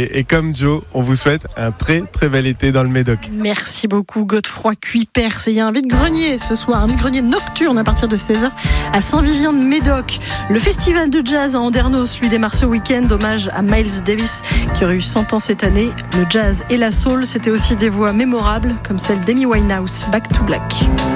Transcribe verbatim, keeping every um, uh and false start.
Et, et comme Joe, on vous souhaite un très très bel été dans le Médoc. Merci beaucoup Godefroy Cuypers. Et il y a un vide-grenier ce soir, un vide-grenier nocturne à partir de seize heures à Saint-Vivien-de-Médoc. Le festival de jazz à Andernos, lui, démarre ce week-end. Hommage à Miles Davis qui aurait eu cent ans cette année. Le jazz et la soul, c'était aussi des voix mémorables comme celle d'Amy Winehouse, Back to Black.